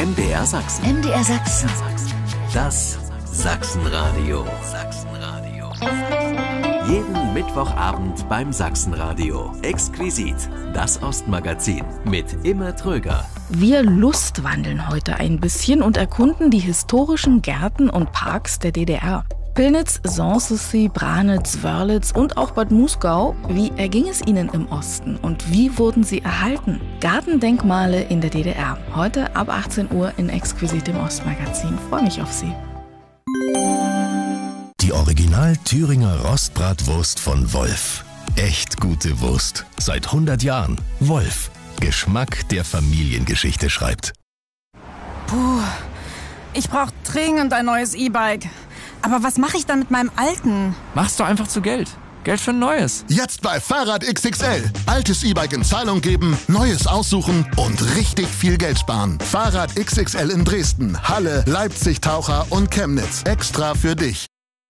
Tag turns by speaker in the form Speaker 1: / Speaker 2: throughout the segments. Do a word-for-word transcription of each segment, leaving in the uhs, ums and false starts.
Speaker 1: M D R Sachsen.
Speaker 2: M D R Sachsen.
Speaker 1: Das Sachsenradio. Sachsenradio. Jeden Mittwochabend beim Sachsenradio. Exquisit. Das Ostmagazin mit Imme Tröger.
Speaker 3: Wir lustwandeln heute ein bisschen und erkunden die historischen Gärten und Parks der D D R. Pillnitz, Sanssouci, Branitz, Wörlitz und auch Bad Muskau. Wie erging es ihnen im Osten und wie wurden sie erhalten? Gartendenkmale in der D D R. Heute ab achtzehn Uhr in Exquisit im Ostmagazin. Freue mich auf Sie.
Speaker 4: Die Original Thüringer Rostbratwurst von Wolf. Echt gute Wurst. Seit hundert Jahren. Wolf. Geschmack, der Familiengeschichte schreibt.
Speaker 5: Puh, ich brauche dringend ein neues E-Bike. Aber was mache ich dann mit meinem alten?
Speaker 6: Machst du einfach zu Geld. Geld für ein neues.
Speaker 7: Jetzt bei Fahrrad X X L. Altes E-Bike in Zahlung geben, neues aussuchen und richtig viel Geld sparen. Fahrrad X X L in Dresden, Halle, Leipzig, Taucher und Chemnitz. Extra für dich.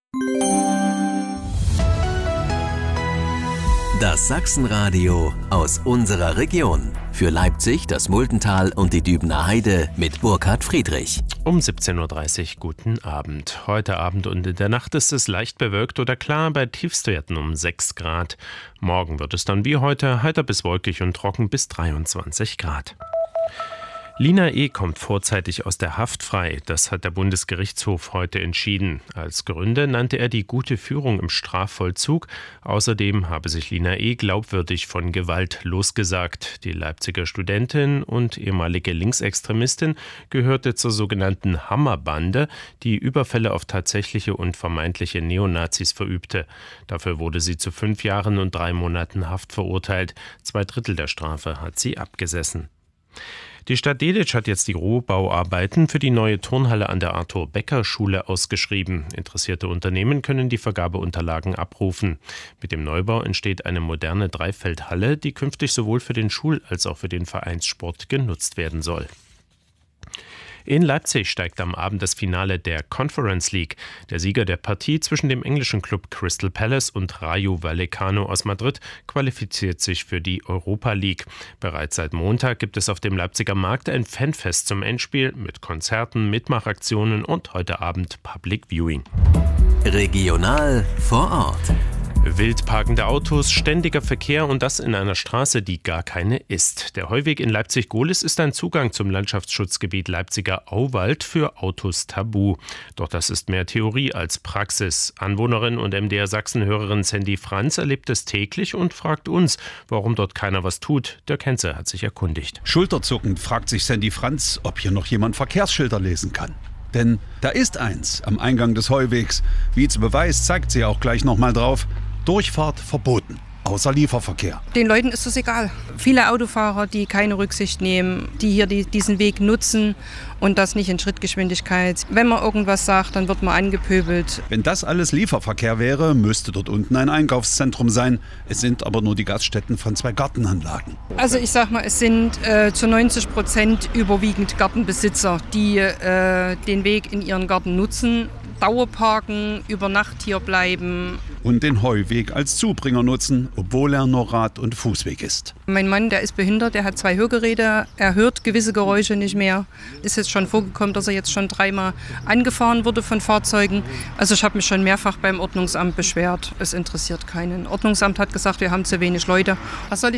Speaker 1: Das Sachsenradio aus unserer Region. Für Leipzig, das Muldental und die Dübener Heide mit Burkhard Friedrich.
Speaker 8: Um siebzehn Uhr dreißig, guten Abend. Heute Abend und in der Nacht ist es leicht bewölkt oder klar bei Tiefstwerten um sechs Grad. Morgen wird es dann wie heute heiter bis wolkig und trocken bis dreiundzwanzig Grad. Lina E. kommt vorzeitig aus der Haft frei. Das hat der Bundesgerichtshof heute entschieden. Als Gründe nannte er die gute Führung im Strafvollzug. Außerdem habe sich Lina E. glaubwürdig von Gewalt losgesagt. Die Leipziger Studentin und ehemalige Linksextremistin gehörte zur sogenannten Hammerbande, die Überfälle auf tatsächliche und vermeintliche Neonazis verübte. Dafür wurde sie zu fünf Jahren und drei Monaten Haft verurteilt. Zwei Drittel der Strafe hat sie abgesessen. Die Stadt Delitzsch hat jetzt die Rohbauarbeiten für die neue Turnhalle an der Arthur-Becker-Schule ausgeschrieben. Interessierte Unternehmen können die Vergabeunterlagen abrufen. Mit dem Neubau entsteht eine moderne Dreifeldhalle, die künftig sowohl für den Schul- als auch für den Vereinssport genutzt werden soll. In Leipzig steigt am Abend das Finale der Conference League. Der Sieger der Partie zwischen dem englischen Club Crystal Palace und Rayo Vallecano aus Madrid qualifiziert sich für die Europa League. Bereits seit Montag gibt es auf dem Leipziger Markt ein Fanfest zum Endspiel mit Konzerten, Mitmachaktionen und heute Abend Public Viewing.
Speaker 1: Regional vor Ort.
Speaker 8: Wild parkende Autos, ständiger Verkehr und das in einer Straße, die gar keine ist. Der Heuweg in Leipzig-Gohlis ist ein Zugang zum Landschaftsschutzgebiet Leipziger Auwald für Autos tabu. Doch das ist mehr Theorie als Praxis. Anwohnerin und M D R Sachsen-Hörerin Sandy Franz erlebt es täglich und fragt uns, warum dort keiner was tut. Der Kenze hat sich erkundigt.
Speaker 9: Schulterzuckend fragt sich Sandy Franz, ob hier noch jemand Verkehrsschilder lesen kann. Denn da ist eins am Eingang des Heuwegs. Wie zu Beweis zeigt sie auch gleich nochmal drauf. Durchfahrt verboten, außer Lieferverkehr.
Speaker 10: Den Leuten ist es egal. Viele Autofahrer, die keine Rücksicht nehmen, die hier die, diesen Weg nutzen und das nicht in Schrittgeschwindigkeit. Wenn man irgendwas sagt, dann wird man angepöbelt.
Speaker 9: Wenn das alles Lieferverkehr wäre, müsste dort unten ein Einkaufszentrum sein. Es sind aber nur die Gaststätten von zwei Gartenanlagen.
Speaker 10: Also ich sag mal, es sind äh, zu neunzig Prozent überwiegend Gartenbesitzer, die äh, den Weg in ihren Garten nutzen, Dauerparken, über Nacht hier bleiben.
Speaker 9: Und den Heuweg als Zubringer nutzen, obwohl er nur Rad- und Fußweg ist.
Speaker 10: Mein Mann, der ist behindert, der hat zwei Hörgeräte, er hört gewisse Geräusche nicht mehr. Ist jetzt schon vorgekommen, dass er jetzt schon dreimal angefahren wurde von Fahrzeugen. Also ich habe mich schon mehrfach beim Ordnungsamt beschwert. Es interessiert keinen. Ordnungsamt hat gesagt, wir haben zu wenig Leute. Was soll ich